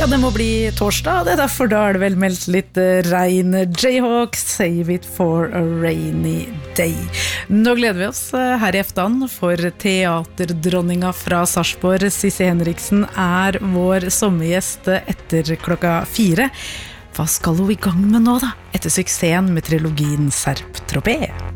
Ja, det må bli torsdag, det derfor da det vel meldt litt regn. Jayhawk, save it for a rainy day. Nå gleder vi oss her i eftan, for teaterdronninga fra Sarpsborg, Sissi Henriksen, vår sommergjest etter 4:00. Hva skal hun i gang med nå da, etter suksessen med trilogien Serp Tropé?